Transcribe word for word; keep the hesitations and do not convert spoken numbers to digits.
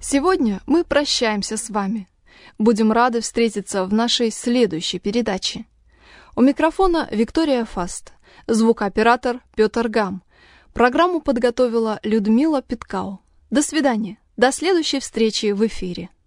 Сегодня мы прощаемся с вами. Будем рады встретиться в нашей следующей передаче. У микрофона Виктория Фаст, звукооператор Петр Гам. Программу подготовила Людмила Питкау. До свидания. До следующей встречи в эфире.